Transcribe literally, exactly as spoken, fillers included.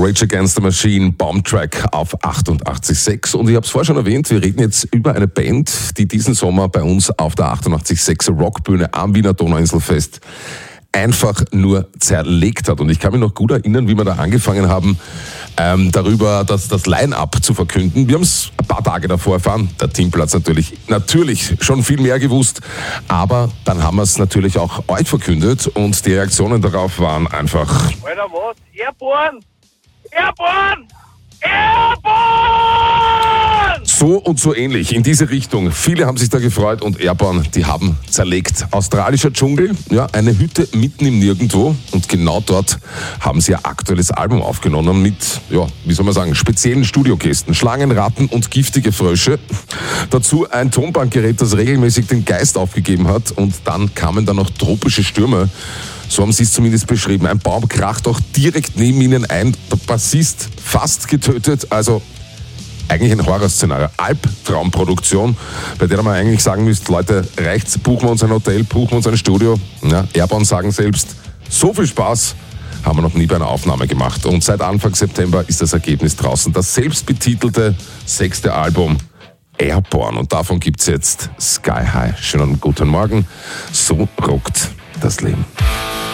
Rage Against the Machine, Bombtrack auf achtundachtzig Komma sechs. Und ich habe es vorher schon erwähnt, wir reden jetzt über eine Band, die diesen Sommer bei uns auf der achtundachtzig Komma sechs Rockbühne am Wiener Donauinselfest einfach nur zerlegt hat. Und ich kann mich noch gut erinnern, wie wir da angefangen haben, ähm, darüber das, das Line-Up zu verkünden. Wir haben es ein paar Tage davor erfahren. Der Teamplatz natürlich, natürlich schon viel mehr gewusst. Aber dann haben wir es natürlich auch euch verkündet und die Reaktionen darauf waren einfach... Alter, was? Airborne! Airborne! Airborne! So und so ähnlich, in diese Richtung. Viele haben sich da gefreut und Airborne, die haben zerlegt. Australischer Dschungel, ja, eine Hütte mitten im Nirgendwo. Und genau dort haben sie ein aktuelles Album aufgenommen mit, ja, wie soll man sagen, speziellen Studiokästen. Schlangen, Ratten und giftige Frösche. Dazu ein Tonbandgerät, das regelmäßig den Geist aufgegeben hat. Und dann kamen da noch tropische Stürme. So haben sie es zumindest beschrieben. Ein Baum kracht auch direkt neben ihnen ein. Der Bassist fast getötet. Also eigentlich ein Horrorszenario. Albtraumproduktion, bei der man eigentlich sagen müsste, Leute, reicht's, buchen wir uns ein Hotel, buchen wir uns ein Studio. Ja, Airborne sagen selbst, so viel Spaß haben wir noch nie bei einer Aufnahme gemacht. Und seit Anfang September ist das Ergebnis draußen. Das selbstbetitelte sechste Album Airborne. Und davon gibt's jetzt Sky High. Schönen guten Morgen. So rockt das Leben.